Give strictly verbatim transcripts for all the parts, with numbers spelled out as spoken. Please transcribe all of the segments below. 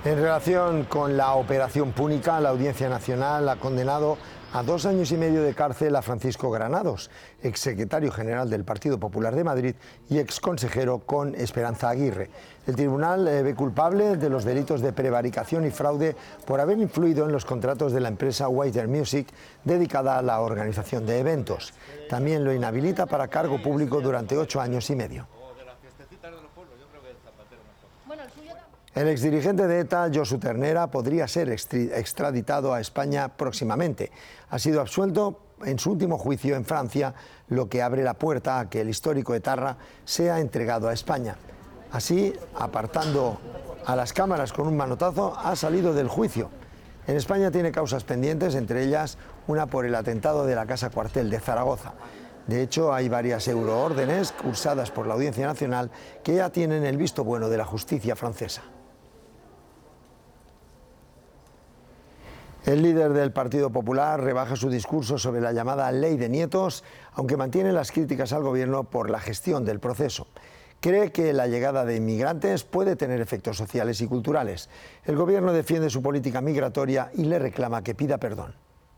En relación con la operación Púnica, la Audiencia Nacional ha condenado a dos años y medio de cárcel a Francisco Granados, exsecretario general del Partido Popular de Madrid y exconsejero con Esperanza Aguirre. El tribunal eh, ve culpable de los delitos de prevaricación y fraude por haber influido en los contratos de la empresa Wider Music dedicada a la organización de eventos. También lo inhabilita para cargo público durante ocho años y medio. El exdirigente de ETA, Josu Ternera, podría ser extraditado a España próximamente. Ha sido absuelto en su último juicio en Francia, lo que abre la puerta a que el histórico etarra sea entregado a España. Así, apartando a las cámaras con un manotazo, ha salido del juicio. En España tiene causas pendientes, entre ellas una por el atentado de la Casa Cuartel de Zaragoza. De hecho, hay varias euroórdenes cursadas por la Audiencia Nacional que ya tienen el visto bueno de la justicia francesa. El líder del Partido Popular rebaja su discurso sobre la llamada Ley de Nietos, aunque mantiene las críticas al gobierno por la gestión del proceso. Cree que la llegada de inmigrantes puede tener efectos sociales y culturales. El gobierno defiende su política migratoria y le reclama que pida perdón.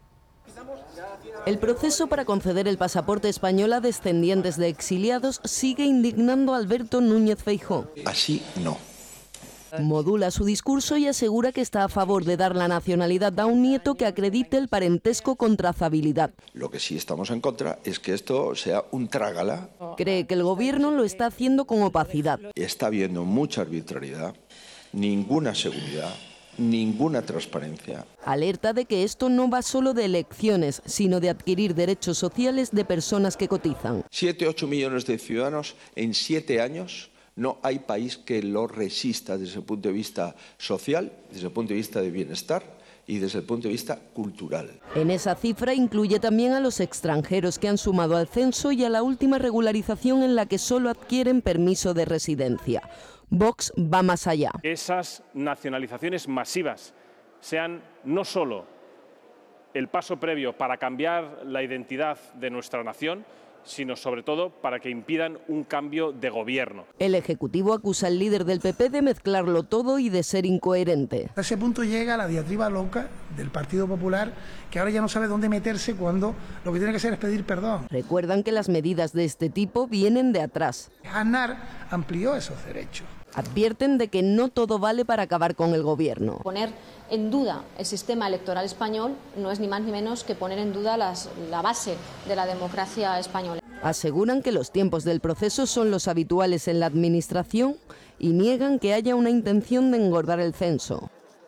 El proceso para conceder el pasaporte español a descendientes de exiliados sigue indignando a Alberto Núñez Feijóo. Así no. Modula su discurso y asegura que está a favor de dar la nacionalidad a un nieto que acredite el parentesco con trazabilidad. Lo que sí estamos en contra es que esto sea un trágala. Cree que el gobierno lo está haciendo con opacidad. Está habiendo mucha arbitrariedad, ninguna seguridad, ninguna transparencia. Alerta de que esto no va solo de elecciones, sino de adquirir derechos sociales de personas que cotizan. Siete, ocho millones de ciudadanos en siete años. No hay país que lo resista desde el punto de vista social, desde el punto de vista de bienestar y desde el punto de vista cultural. En esa cifra incluye también a los extranjeros que han sumado al censo y a la última regularización en la que solo adquieren permiso de residencia. Vox va más allá. Esas nacionalizaciones masivas sean no solo el paso previo para cambiar la identidad de nuestra nación, sino sobre todo para que impidan un cambio de gobierno. El Ejecutivo acusa al líder del P P de mezclarlo todo y de ser incoherente. A ese punto llega la diatriba loca del Partido Popular, que ahora ya no sabe dónde meterse cuando lo que tiene que hacer es pedir perdón. Recuerdan que las medidas de este tipo vienen de atrás. Aznar amplió esos derechos. Advierten de que no todo vale para acabar con el gobierno. Poner en duda el sistema electoral español no es ni más ni menos que poner en duda las, la base de la democracia española. Aseguran que los tiempos del proceso son los habituales en la administración y niegan que haya una intención de engordar el censo.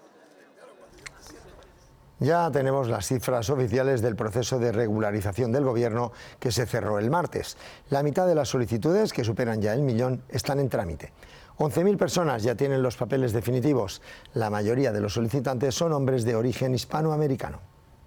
Ya tenemos las cifras oficiales del proceso de regularización del gobierno que se cerró el martes. La mitad de las solicitudes, que superan ya el millón, están en trámite. once mil personas ya tienen los papeles definitivos. La mayoría de los solicitantes son hombres de origen hispanoamericano.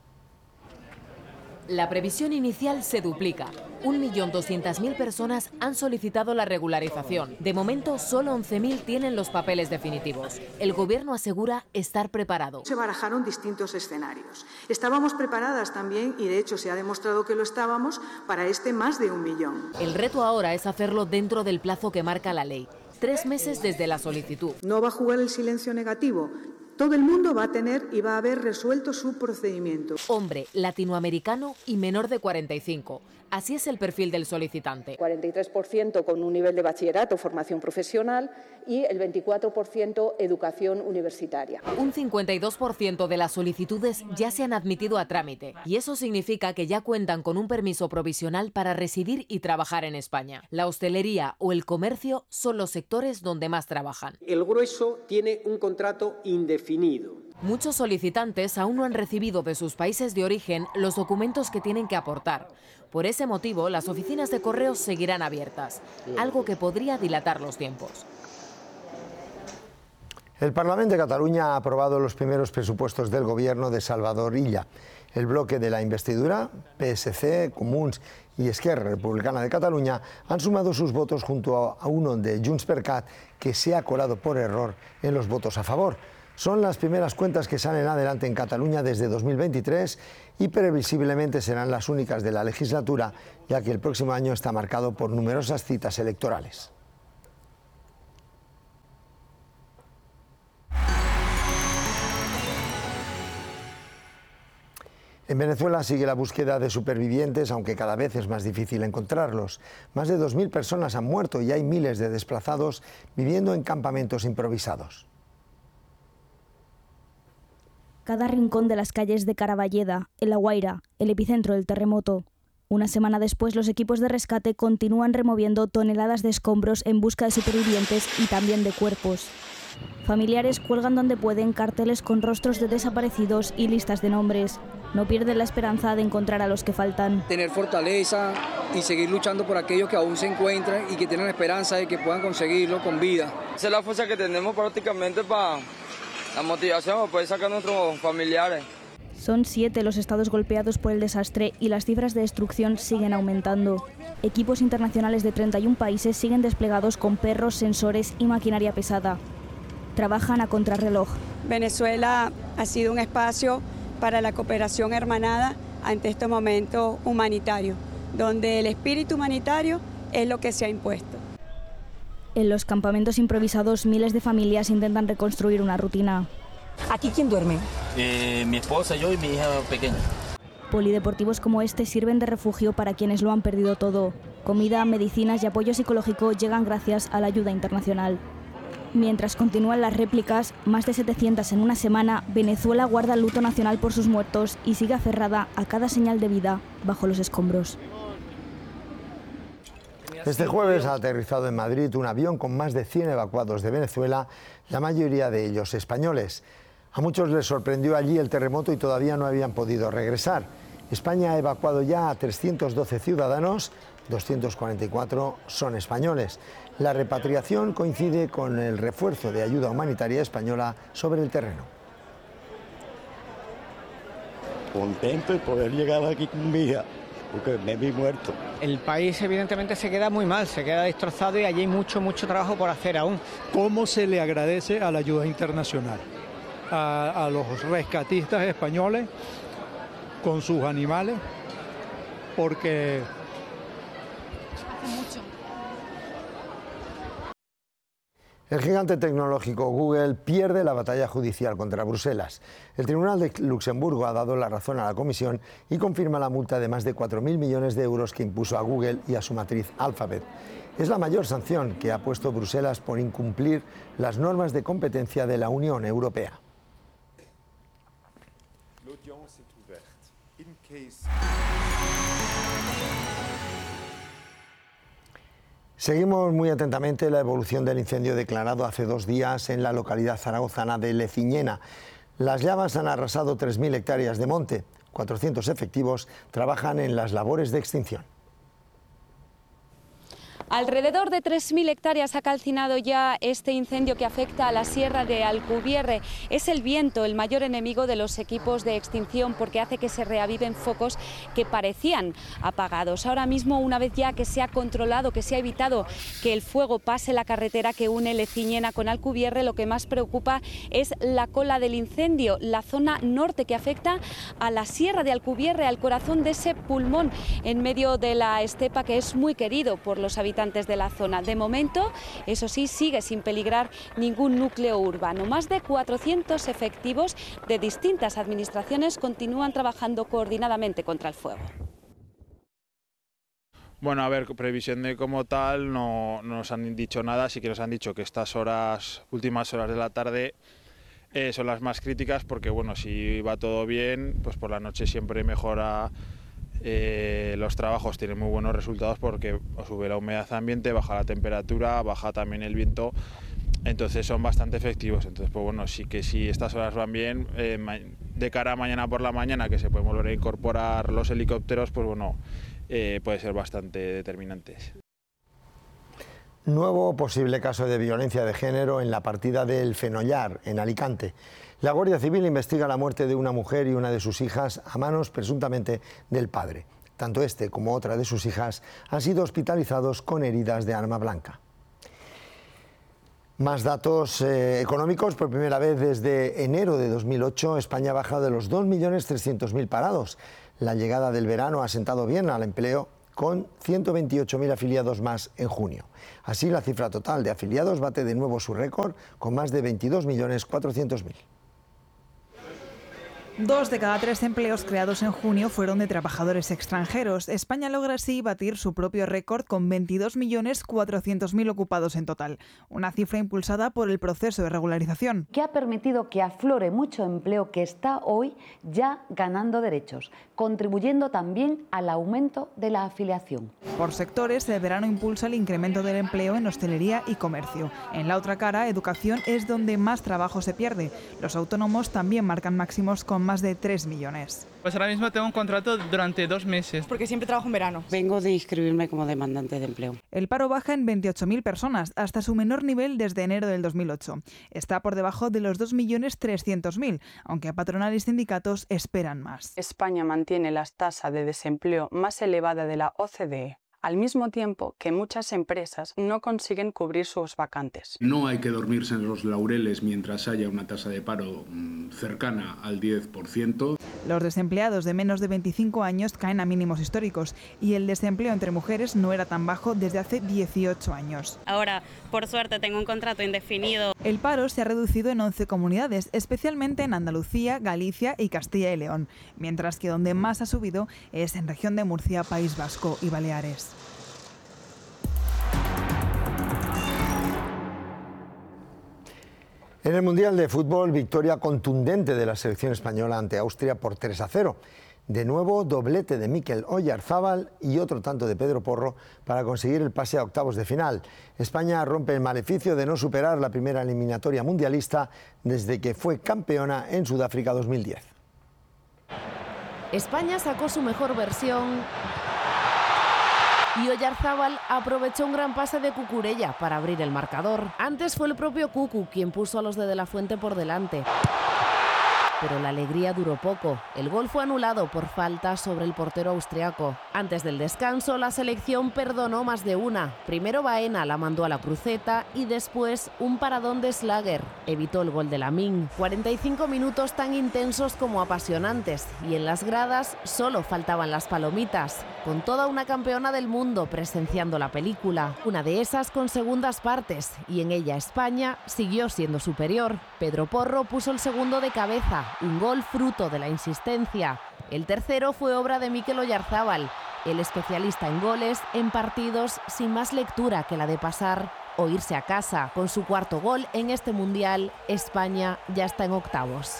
La previsión inicial se duplica. un millón doscientas mil personas han solicitado la regularización. De momento, solo once mil tienen los papeles definitivos. El Gobierno asegura estar preparado. Se barajaron distintos escenarios. Estábamos preparadas también, y de hecho se ha demostrado que lo estábamos, para este más de un millón. El reto ahora es hacerlo dentro del plazo que marca la ley. Tres meses desde la solicitud. No va a jugar el silencio negativo. Todo el mundo va a tener y va a haber resuelto su procedimiento. Hombre, latinoamericano y menor de cuarenta y cinco. Así es el perfil del solicitante. cuarenta y tres por ciento con un nivel de bachillerato o formación profesional y el veinticuatro por ciento educación universitaria. Un cincuenta y dos por ciento de las solicitudes ya se han admitido a trámite y eso significa que ya cuentan con un permiso provisional para residir y trabajar en España. La hostelería o el comercio son los sectores donde más trabajan. El grueso tiene un contrato indefinido. Muchos solicitantes aún no han recibido de sus países de origen los documentos que tienen que aportar. Por ese motivo, las oficinas de correos seguirán abiertas, algo que podría dilatar los tiempos. El Parlamento de Cataluña ha aprobado los primeros presupuestos del gobierno de Salvador Illa. El bloque de la investidura, P S C, Comuns y Esquerra Republicana de Cataluña, han sumado sus votos junto a uno de Junts per Cat, que se ha colado por error en los votos a favor. Son las primeras cuentas que salen adelante en Cataluña desde dos mil veintitrés y previsiblemente serán las únicas de la legislatura, ya que el próximo año está marcado por numerosas citas electorales. En Venezuela sigue la búsqueda de supervivientes, aunque cada vez es más difícil encontrarlos. Más de dos mil personas han muerto y hay miles de desplazados viviendo en campamentos improvisados. Cada rincón de las calles de Caraballeda, en La Guaira, el epicentro del terremoto. Una semana después, los equipos de rescate continúan removiendo toneladas de escombros en busca de supervivientes y también de cuerpos. Familiares cuelgan donde pueden carteles con rostros de desaparecidos y listas de nombres. No pierden la esperanza de encontrar a los que faltan. Tener fortaleza y seguir luchando por aquellos que aún se encuentran y que tienen la esperanza de que puedan conseguirlo con vida. Esa es la fuerza que tenemos prácticamente para la motivación, para poder sacar a nuestros familiares. Son siete los estados golpeados por el desastre y las cifras de destrucción siguen aumentando. Equipos internacionales de treinta y un países siguen desplegados con perros, sensores y maquinaria pesada. Trabajan a contrarreloj. Venezuela ha sido un espacio para la cooperación hermanada ante este momento humanitario, donde el espíritu humanitario es lo que se ha impuesto. En los campamentos improvisados, miles de familias intentan reconstruir una rutina. ¿Aquí quién duerme? Eh, mi esposa, yo y mi hija pequeña. Polideportivos como este sirven de refugio para quienes lo han perdido todo. Comida, medicinas y apoyo psicológico llegan gracias a la ayuda internacional. Mientras continúan las réplicas, más de setecientas en una semana, Venezuela guarda el luto nacional por sus muertos y sigue aferrada a cada señal de vida bajo los escombros. Este jueves ha aterrizado en Madrid un avión con más de cien evacuados de Venezuela, la mayoría de ellos españoles. A muchos les sorprendió allí el terremoto y todavía no habían podido regresar. España ha evacuado ya a trescientos doce ciudadanos, doscientos cuarenta y cuatro son españoles. La repatriación coincide con el refuerzo de ayuda humanitaria española sobre el terreno. Contento de poder llegar aquí con mi hija, porque me vi muerto. El país evidentemente se queda muy mal, se queda destrozado y allí hay mucho, mucho trabajo por hacer aún. ¿Cómo se le agradece a la ayuda internacional? A, a los rescatistas españoles con sus animales, porque mucho. El gigante tecnológico Google pierde la batalla judicial contra Bruselas. El Tribunal de Luxemburgo ha dado la razón a la Comisión y confirma la multa de más de cuatro mil millones de euros que impuso a Google y a su matriz Alphabet. Es la mayor sanción que ha puesto Bruselas por incumplir las normas de competencia de la Unión Europea. Seguimos muy atentamente la evolución del incendio declarado hace dos días en la localidad zaragozana de Leciñena. Las llamas han arrasado tres mil hectáreas de monte. cuatrocientos efectivos trabajan en las labores de extinción. Alrededor de tres mil hectáreas ha calcinado ya este incendio que afecta a la sierra de Alcubierre. Es el viento el mayor enemigo de los equipos de extinción porque hace que se reaviven focos que parecían apagados. Ahora mismo, una vez ya que se ha controlado, que se ha evitado que el fuego pase la carretera que une Leciñena con Alcubierre, lo que más preocupa es la cola del incendio, la zona norte que afecta a la sierra de Alcubierre, al corazón de ese pulmón en medio de la estepa que es muy querido por los habitantes de la zona. De momento, eso sí, sigue sin peligrar ningún núcleo urbano. Más de cuatrocientos efectivos de distintas administraciones continúan trabajando coordinadamente contra el fuego. Bueno, a ver, previsión de como tal no, no nos han dicho nada, sí que nos han dicho que estas horas, últimas horas de la tarde eh, son las más críticas porque, bueno, si va todo bien, pues por la noche siempre mejora. Eh, los trabajos tienen muy buenos resultados porque sube la humedad ambiente, baja la temperatura, baja también el viento, entonces son bastante efectivos. Entonces, pues bueno, sí que si estas horas van bien, eh, de cara a mañana por la mañana, que se pueden volver a incorporar los helicópteros, pues bueno, eh, puede ser bastante determinantes. Nuevo posible caso de violencia de género en la partida del Fenollar, en Alicante. La Guardia Civil investiga la muerte de una mujer y una de sus hijas a manos presuntamente del padre. Tanto este como otra de sus hijas han sido hospitalizados con heridas de arma blanca. Más datos eh, económicos. Por primera vez desde enero de dos mil ocho, España ha bajado de los dos millones trescientos mil parados. La llegada del verano ha sentado bien al empleo, con ciento veintiocho mil afiliados más en junio. Así, la cifra total de afiliados bate de nuevo su récord, con más de veintidós millones cuatrocientos mil. Dos de cada tres empleos creados en junio fueron de trabajadores extranjeros. España logra así batir su propio récord con veintidós millones cuatrocientos mil ocupados en total, una cifra impulsada por el proceso de regularización, que ha permitido que aflore mucho empleo que está hoy ya ganando derechos, contribuyendo también al aumento de la afiliación. Por sectores, el verano impulsa el incremento del empleo en hostelería y comercio. En la otra cara, educación es donde más trabajo se pierde. Los autónomos también marcan máximos con más de tres millones. Pues ahora mismo tengo un contrato durante dos meses. Porque siempre trabajo en verano. Vengo de inscribirme como demandante de empleo. El paro baja en veintiocho mil personas, hasta su menor nivel desde enero del dos mil ocho. Está por debajo de los dos millones trescientos mil, aunque patronal y sindicatos esperan más. España mantiene la tasa de desempleo más elevada de la O C D E, al mismo tiempo que muchas empresas no consiguen cubrir sus vacantes. No hay que dormirse en los laureles mientras haya una tasa de paro cercana al diez por ciento. Los desempleados de menos de veinticinco años caen a mínimos históricos y el desempleo entre mujeres no era tan bajo desde hace dieciocho años. Ahora, por suerte, tengo un contrato indefinido. El paro se ha reducido en once comunidades, especialmente en Andalucía, Galicia y Castilla y León, mientras que donde más ha subido es en región de Murcia, País Vasco y Baleares. En el Mundial de Fútbol, victoria contundente de la selección española ante Austria por tres a cero. De nuevo, doblete de Mikel Oyarzábal y otro tanto de Pedro Porro para conseguir el pase a octavos de final. España rompe el maleficio de no superar la primera eliminatoria mundialista desde que fue campeona en Sudáfrica dos mil diez. España sacó su mejor versión y Oyarzábal aprovechó un gran pase de Cucurella para abrir el marcador. Antes fue el propio Cucu quien puso a los de De la Fuente por delante. Pero la alegría duró poco. El gol fue anulado por falta sobre el portero austriaco. Antes del descanso, la selección perdonó más de una. Primero Baena la mandó a la cruceta y después un paradón de Schlager. Evitó el gol de Lamine. cuarenta y cinco minutos tan intensos como apasionantes. Y en las gradas solo faltaban las palomitas. Con toda una campeona del mundo presenciando la película. Una de esas con segundas partes. Y en ella España siguió siendo superior. Pedro Porro puso el segundo de cabeza. Un gol fruto de la insistencia. El tercero fue obra de Mikel Oyarzábal, el especialista en goles en partidos sin más lectura que la de pasar o irse a casa. Con su cuarto gol en este Mundial, España ya está en octavos.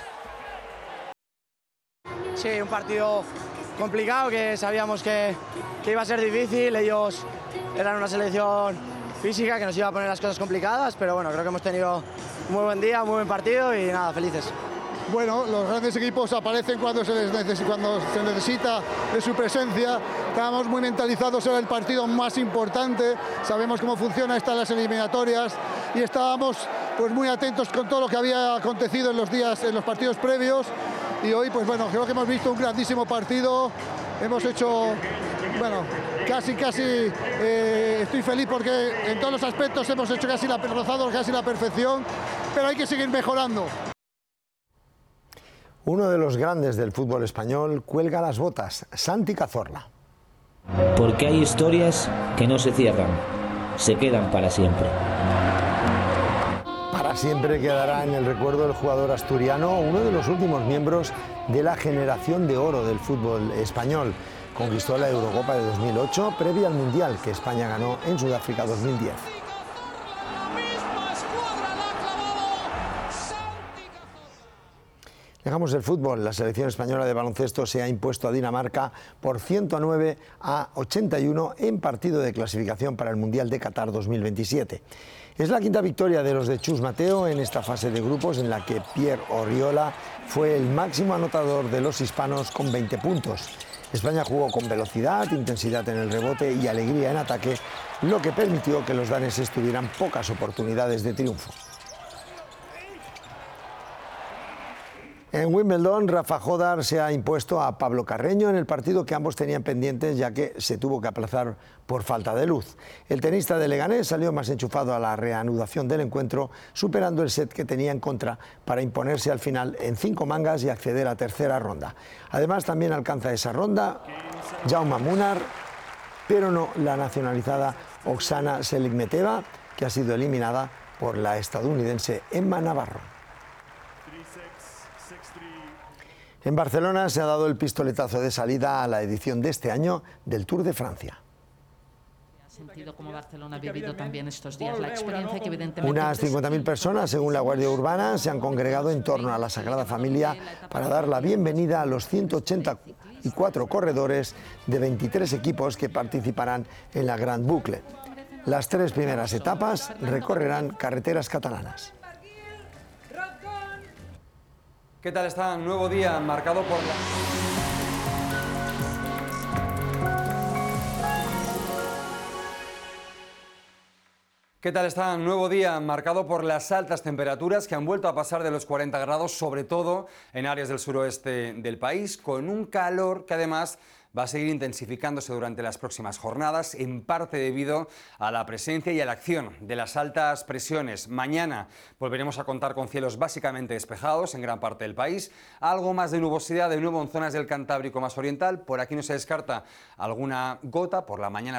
Sí, un partido complicado que sabíamos que, que iba a ser difícil. Ellos eran una selección física que nos iba a poner las cosas complicadas, pero bueno, creo que hemos tenido un muy buen día, un muy buen partido y nada, felices. Bueno, los grandes equipos aparecen cuando se, les necesita, cuando se necesita de su presencia. Estábamos muy mentalizados, era el partido más importante, sabemos cómo funciona estas las eliminatorias y estábamos pues muy atentos con todo lo que había acontecido en los días, en los partidos previos. Y hoy, pues bueno, creo que hemos visto un grandísimo partido. Hemos hecho, bueno, casi, casi, eh, estoy feliz porque en todos los aspectos hemos hecho casi la, rozado casi la perfección, pero hay que seguir mejorando. Uno de los grandes del fútbol español cuelga las botas, Santi Cazorla. Porque hay historias que no se cierran, se quedan para siempre. Para siempre quedará en el recuerdo del jugador asturiano, uno de los últimos miembros de la generación de oro del fútbol español. Conquistó la Eurocopa de dos mil ocho, previa al Mundial que España ganó en Sudáfrica dos mil diez. Dejamos el fútbol. La selección española de baloncesto se ha impuesto a Dinamarca por ciento nueve a ochenta y uno en partido de clasificación para el Mundial de Qatar dos mil veintisiete. Es la quinta victoria de los de Chus Mateo en esta fase de grupos en la que Pierre Oriola fue el máximo anotador de los hispanos con veinte puntos. España jugó con velocidad, intensidad en el rebote y alegría en ataque, lo que permitió que los daneses tuvieran pocas oportunidades de triunfo. En Wimbledon, Rafa Jodar se ha impuesto a Pablo Carreño en el partido que ambos tenían pendientes, ya que se tuvo que aplazar por falta de luz. El tenista de Leganés salió más enchufado a la reanudación del encuentro, superando el set que tenía en contra para imponerse al final en cinco mangas y acceder a tercera ronda. Además, también alcanza esa ronda Jaume Munar, pero no la nacionalizada Oksana Seligmeteva, que ha sido eliminada por la estadounidense Emma Navarro. En Barcelona se ha dado el pistoletazo de salida a la edición de este año del Tour de Francia. Sentido como Barcelona ha vivido también estos días, la experiencia que evidentemente... Unas cincuenta mil personas, según la Guardia Urbana, se han congregado en torno a la Sagrada Familia para dar la bienvenida a los ciento ochenta y cuatro corredores de veintitrés equipos que participarán en la Gran Boucle. Las tres primeras etapas recorrerán carreteras catalanas. ¿Qué tal está? Nuevo día marcado por la... ¿Qué tal está? Nuevo día marcado por las altas temperaturas que han vuelto a pasar de los cuarenta grados, sobre todo en áreas del suroeste del país, con un calor que además va a seguir intensificándose durante las próximas jornadas, en parte debido a la presencia y a la acción de las altas presiones. Mañana volveremos a contar con cielos básicamente despejados en gran parte del país, algo más de nubosidad de nuevo en zonas del Cantábrico más oriental. Por aquí no se descarta alguna gota por la mañana.